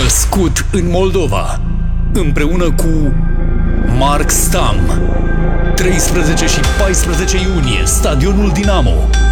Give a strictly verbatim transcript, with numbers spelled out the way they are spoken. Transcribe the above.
născut în Moldova, împreună cu Mark Stam. treisprezece și paisprezece iunie, Stadionul Dinamo.